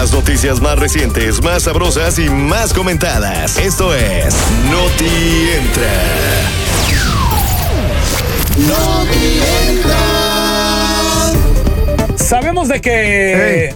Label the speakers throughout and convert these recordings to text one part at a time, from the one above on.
Speaker 1: Las noticias más recientes, más sabrosas y más comentadas. Esto es Noti Entra. Noti Entra.
Speaker 2: Sabemos de que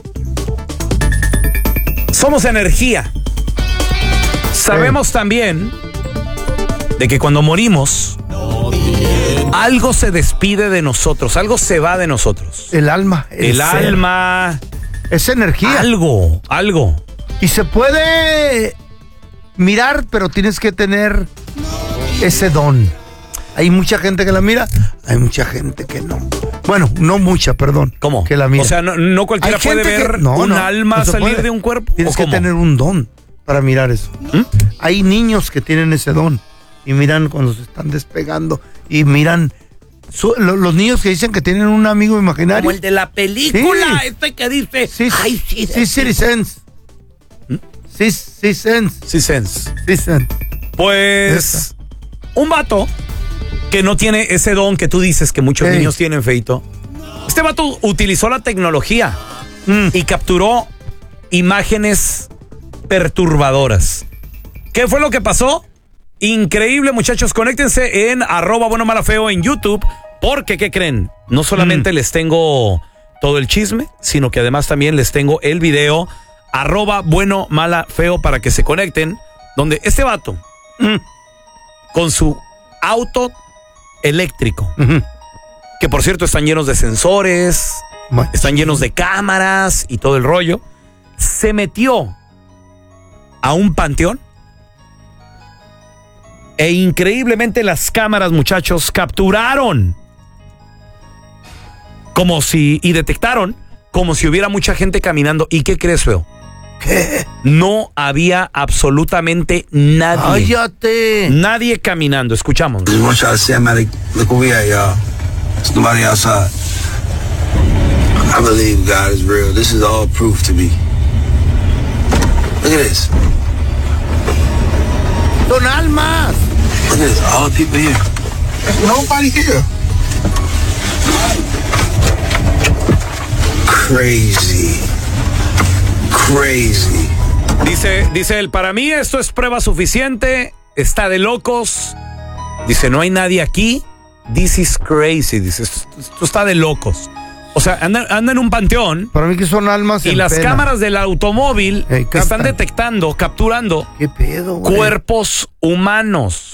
Speaker 2: somos energía. Sabemos también de que cuando morimos, algo se despide de nosotros, algo se va de nosotros.
Speaker 3: El alma.
Speaker 2: El alma.
Speaker 3: Es energía.
Speaker 2: Algo.
Speaker 3: Y se puede mirar, pero tienes que tener ese don. Hay mucha gente que la mira, hay mucha gente que no. Bueno, no mucha, perdón.
Speaker 2: ¿Cómo?
Speaker 3: Que la mira.
Speaker 2: O sea, no cualquiera puede ver un alma
Speaker 3: no
Speaker 2: salir
Speaker 3: puede.
Speaker 2: de un cuerpo.
Speaker 3: Tienes que tener un don para mirar eso. Hay niños que tienen ese don y miran cuando se están despegando y miran los niños que dicen que tienen un amigo imaginario.
Speaker 2: Como el de la película,
Speaker 3: sí.
Speaker 2: que dice.
Speaker 3: Sí,
Speaker 2: ay, sí,
Speaker 3: Citizens.
Speaker 2: Citizens.
Speaker 3: Citizens.
Speaker 2: Pues un vato que no tiene ese don que tú dices que muchos niños tienen, Feito. Este vato utilizó la tecnología y capturó imágenes perturbadoras. ¿Qué fue lo que pasó? Increíble, muchachos. Conéctense en @buenomalafeo en YouTube, porque ¿qué creen? No solamente les tengo todo el chisme, sino que además también les tengo el video @buenomalafeo para que se conecten, donde este vato con su auto eléctrico, que por cierto están llenos de sensores, están llenos de cámaras y todo el rollo, se metió a un panteón e increíblemente las cámaras, muchachos, capturaron y detectaron como si hubiera mucha gente caminando. ¿Y qué crees, feo?
Speaker 3: ¿Qué?
Speaker 2: No había absolutamente nadie.
Speaker 3: ¡Cállate!
Speaker 2: Nadie caminando. Escuchamos.
Speaker 4: Just want y'all to see look where we at, y'all. There's nobody outside. I believe God is real. This is all proof to me. Look at this.
Speaker 3: ¡Son almas!
Speaker 4: Look at this. All the people here. There's nobody here. Crazy.
Speaker 2: Dice él, para mí esto es prueba suficiente, está de locos. Dice, no hay nadie aquí. This is crazy. Dice, esto está de locos. O sea, anda en un panteón.
Speaker 3: Para mí que son almas
Speaker 2: y
Speaker 3: en
Speaker 2: las
Speaker 3: pena.
Speaker 2: cámaras del automóvil están detectando, capturando
Speaker 3: ¿qué pedo, güey?
Speaker 2: Cuerpos humanos.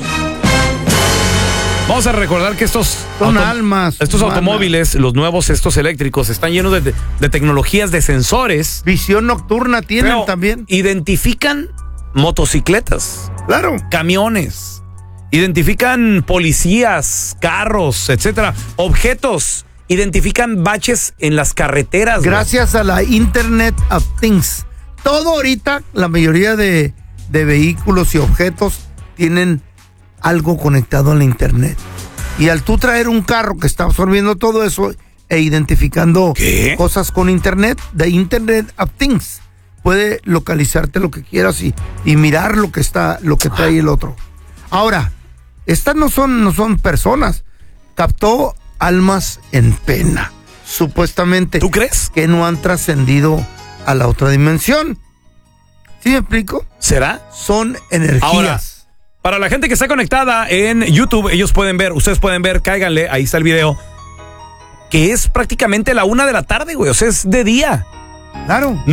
Speaker 2: Vamos a recordar que estos
Speaker 3: almas.
Speaker 2: Estos
Speaker 3: humanas.
Speaker 2: automóviles, los nuevos, estos eléctricos, están llenos de tecnologías, de sensores.
Speaker 3: Visión nocturna tienen
Speaker 2: pero
Speaker 3: también.
Speaker 2: Identifican motocicletas.
Speaker 3: Claro.
Speaker 2: Camiones. Identifican policías, carros, etcétera. Objetos. Identifican baches en las carreteras.
Speaker 3: Gracias a la Internet of Things. Todo ahorita, la mayoría de vehículos y objetos tienen algo conectado a la internet. Y al tú traer un carro que está absorbiendo todo eso e identificando cosas con internet, de Internet of Things, puede localizarte lo que quieras y mirar lo que trae el otro. Ahora, estas no son personas. Captó almas en pena, supuestamente.
Speaker 2: ¿Tú crees?
Speaker 3: Que no han trascendido a la otra dimensión. ¿Sí me explico?
Speaker 2: ¿Será?
Speaker 3: Son energías.
Speaker 2: Ahora, para la gente que está conectada en YouTube, ustedes pueden ver, cáiganle, ahí está el video, que es prácticamente la 1 de la tarde, güey, o sea, es de día.
Speaker 3: Claro.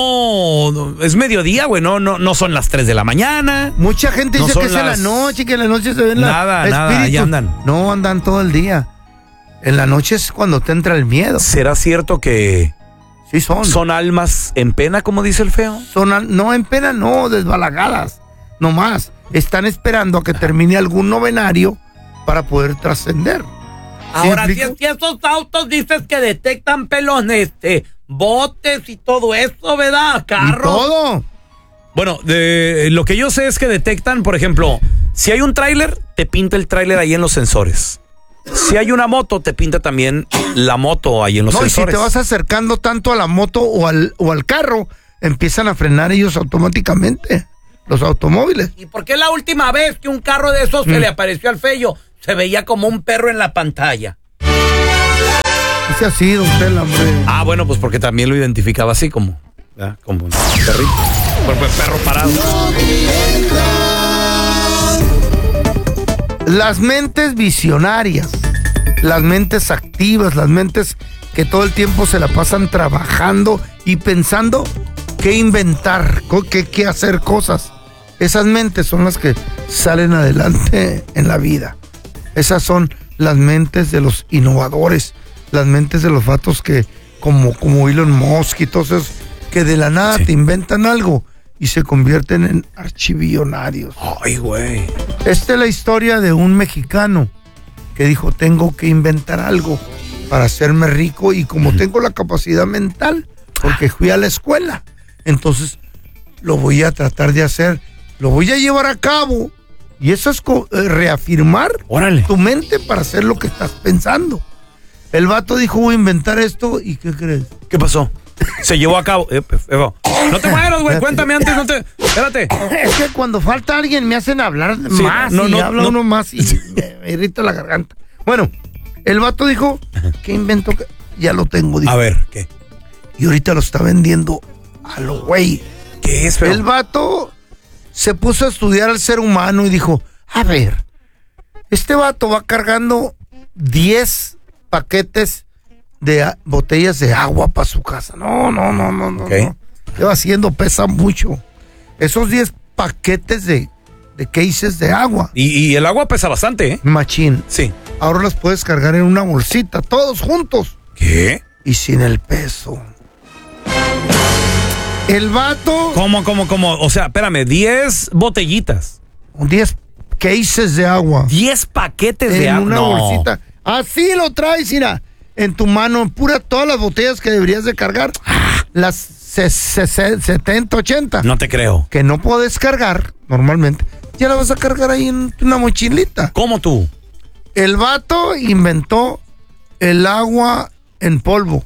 Speaker 2: No, es mediodía, güey, no son las 3 de la mañana.
Speaker 3: Mucha gente dice que es en la noche, que en la noche se ven
Speaker 2: nada, ahí andan.
Speaker 3: No, andan todo el día. En la noche es cuando te entra el miedo.
Speaker 2: ¿Será cierto que
Speaker 3: sí son
Speaker 2: almas en pena, como dice el feo?
Speaker 3: No en pena, no, desbalagadas, no más. Están esperando a que termine algún novenario para poder trascender.
Speaker 2: Ahora, si esos autos dices que detectan pelones, botes y todo eso, ¿verdad? Carros.
Speaker 3: Y todo.
Speaker 2: Bueno, lo que yo sé es que detectan, por ejemplo, si hay un tráiler, te pinta el tráiler ahí en los sensores. Si hay una moto, te pinta también la moto ahí en los sensores.
Speaker 3: Y si te vas acercando tanto a la moto o al carro, empiezan a frenar ellos automáticamente, los automóviles.
Speaker 5: ¿Y por qué la última vez que un carro de esos se le apareció al Feyo se veía como un perro en la pantalla?
Speaker 3: Ese ha sido usted, hombre.
Speaker 2: Bueno, pues porque también lo identificaba así como ¿verdad? Como un perrito. Perro parado.
Speaker 3: Las mentes visionarias, las mentes activas, las mentes que todo el tiempo se la pasan trabajando y pensando qué inventar, qué hacer cosas. Esas mentes son las que salen adelante en la vida. Esas son las mentes de los innovadores, las mentes de los vatos que, como Elon Musk y todos esos, que de la nada te inventan algo y se convierten en archivillonarios.
Speaker 2: Ay, güey.
Speaker 3: Esta es la historia de un mexicano que dijo, tengo que inventar algo para hacerme rico y como tengo la capacidad mental, porque fui a la escuela, entonces lo voy a tratar de hacer, lo voy a llevar a cabo. Y eso es reafirmar tu mente para hacer lo que estás pensando. El vato dijo, voy a inventar esto, ¿y qué crees?
Speaker 2: ¿Qué pasó? Se llevó a cabo. No te mueras, güey. Cuéntame antes, no te. Espérate.
Speaker 3: Es que cuando falta alguien me hacen hablar más habla uno más y me irrita la garganta. Bueno, el vato dijo, ¿qué invento? Ya lo tengo, dijo.
Speaker 2: A ver, ¿qué?
Speaker 3: Y ahorita lo está vendiendo a lo güey.
Speaker 2: ¿Qué es, feo?
Speaker 3: El vato se puso a estudiar al ser humano y dijo, a ver, este vato va cargando 10 paquetes de botellas de agua para su casa. No.
Speaker 2: Okay.
Speaker 3: No. Lleva haciendo, pesa mucho. Esos 10 paquetes de cases de agua.
Speaker 2: Y el agua pesa bastante, ¿eh?
Speaker 3: Machín.
Speaker 2: Sí.
Speaker 3: Ahora las puedes cargar en una bolsita, todos juntos.
Speaker 2: ¿Qué?
Speaker 3: Y sin el peso. El vato...
Speaker 2: ¿Cómo? O sea, espérame, 10 botellitas.
Speaker 3: 10 cases de agua.
Speaker 2: 10 paquetes de agua.
Speaker 3: En una bolsita. Así lo traes, mira. En tu mano, pura todas las botellas que deberías de cargar. Las 70, 80.
Speaker 2: No te creo.
Speaker 3: Que no puedes cargar normalmente. Ya la vas a cargar ahí en una mochilita.
Speaker 2: ¿Cómo tú?
Speaker 3: El vato inventó el agua en polvo.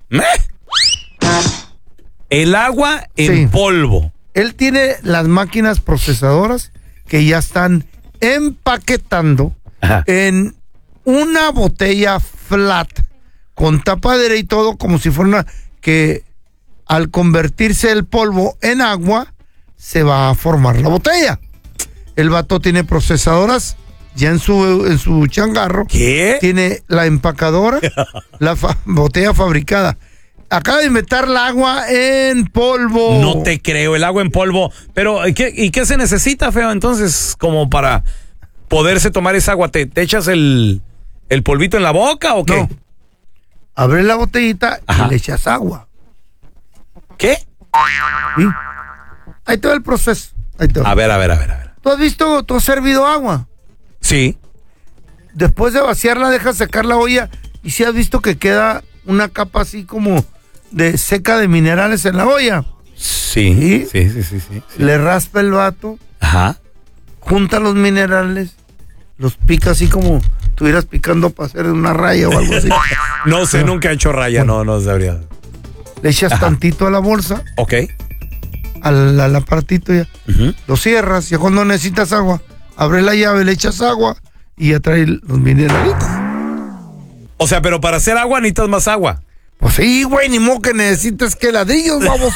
Speaker 2: El agua en polvo.
Speaker 3: Él tiene las máquinas procesadoras que ya están empaquetando en una botella flat con tapadera y todo, como si fuera una que al convertirse el polvo en agua se va a formar la botella. El vato tiene procesadoras ya en su changarro.
Speaker 2: ¿Qué?
Speaker 3: Tiene la empacadora, la botella fabricada. Acaba de inventar el agua en polvo.
Speaker 2: No te creo, el agua en polvo. Pero, ¿y qué se necesita, feo? Entonces, como para poderse tomar esa agua, ¿te echas el polvito en la boca o qué?
Speaker 3: No. Abres la botellita y le echas agua.
Speaker 2: ¿Qué?
Speaker 3: ¿Sí? Ahí te va el proceso. Ahí te va.
Speaker 2: A ver.
Speaker 3: ¿Tú has servido agua?
Speaker 2: Sí.
Speaker 3: Después de vaciarla, dejas secar la olla y si has visto que queda una capa así como de seca de minerales en la olla.
Speaker 2: Sí.
Speaker 3: Le raspa el vato.
Speaker 2: Ajá.
Speaker 3: Junta los minerales. Los pica así como estuvieras picando para hacer una raya o algo así.
Speaker 2: No sé, nunca he hecho raya, no sabría.
Speaker 3: Le echas tantito a la bolsa.
Speaker 2: Ok.
Speaker 3: Al aparatito ya. Lo cierras. Ya cuando necesitas agua, abres la llave, le echas agua y ya trae los mineralitos.
Speaker 2: O sea, pero para hacer agua necesitas más agua.
Speaker 3: Pues sí, güey, ni modo que necesites que ladrillos, vamos.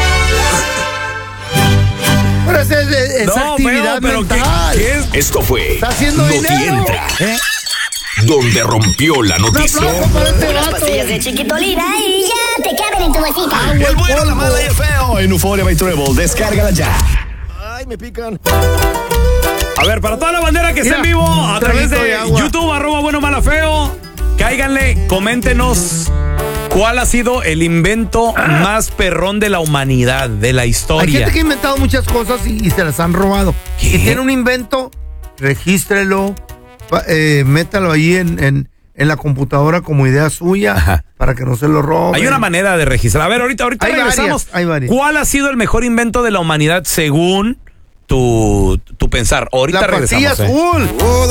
Speaker 3: Pero esa actividad
Speaker 2: pero
Speaker 3: mental.
Speaker 2: ¿qué es?
Speaker 1: Esto fue
Speaker 3: Está haciendo
Speaker 1: Noti
Speaker 3: dinero.
Speaker 1: Entra, donde rompió la noticia.
Speaker 3: Un aplauso para este vato.
Speaker 6: Pastillas de chiquitolina y ya te caben en tu bolsita.
Speaker 1: El bueno, la mala y el feo en Euphoria by Treble. Descárgala ya. Ay, me pican.
Speaker 2: A ver, para toda la bandera que está en vivo, a través de YouTube, @buenomalafeo, cáiganle, coméntenos cuál ha sido el invento más perrón de la humanidad, de la
Speaker 3: Hay
Speaker 2: historia.
Speaker 3: gente que ha inventado muchas cosas y se las han robado.
Speaker 2: ¿Qué?
Speaker 3: Si tiene un invento, regístrelo, métalo ahí en la computadora como idea suya para que no se lo roben.
Speaker 2: Hay una manera de registrar. A ver, ahorita
Speaker 3: Hay
Speaker 2: regresamos.
Speaker 3: varias, hay varias.
Speaker 2: ¿Cuál ha sido el mejor invento de la humanidad según tu pensar? Ahorita
Speaker 3: La pastilla
Speaker 2: regresamos.
Speaker 3: azul.